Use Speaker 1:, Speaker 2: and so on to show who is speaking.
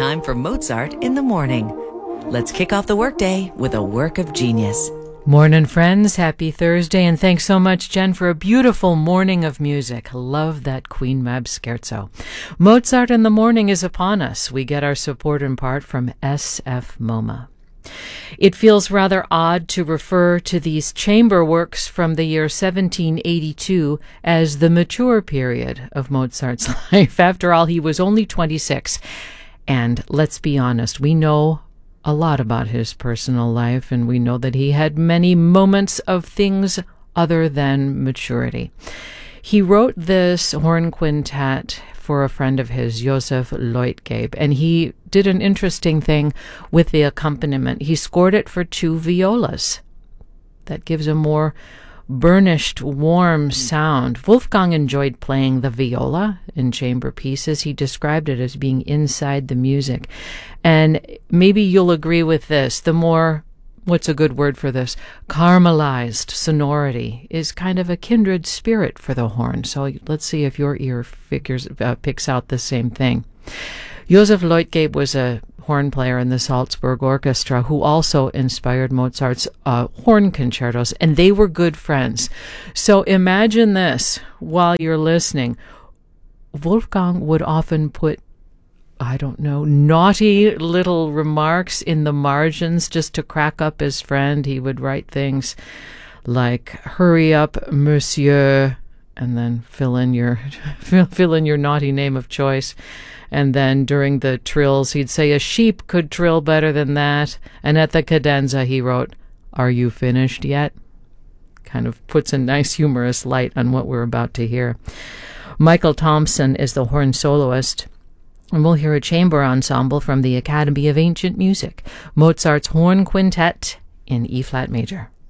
Speaker 1: time for Mozart in the morning. Let's kick off the workday with a work of genius.
Speaker 2: Morning, friends. Happy Thursday, and thanks so much, Jen, for a beautiful morning of music. Love that Queen Mab scherzo. Mozart in the morning is upon us. We get our support in part from S.F. MoMA. It feels rather odd to refer to these chamber works from the year 1782 as the mature period of Mozart's life. After all, he was only 26. And let's be honest, we know a lot about his personal life, and we know that he had many moments of things other than maturity. He wrote this horn quintet for a friend of his, Joseph Leutgeb, and he did an interesting thing with the accompaniment. He scored it for 2 violas. That gives a more burnished, warm sound. Wolfgang enjoyed playing the viola in chamber pieces. He described it as being inside the music. And maybe you'll agree with this. The more, what's a good word for this? Caramelized sonority is kind of a kindred spirit for the horn. So let's see if your ear picks out the same thing. Joseph Leutgeb was a horn player in the Salzburg Orchestra who also inspired Mozart's horn concertos, and they were good friends. So imagine this while you're listening. Wolfgang would often put, naughty little remarks in the margins just to crack up his friend. He would write things like, "Hurry up, monsieur," and then fill in your naughty name of choice. And then during the trills, he'd say, "A sheep could trill better than that." And at the cadenza, he wrote, "Are you finished yet?" Kind of puts a nice humorous light on what we're about to hear. Michael Thompson is the horn soloist. And we'll hear a chamber ensemble from the Academy of Ancient Music, Mozart's Horn Quintet in E-flat major.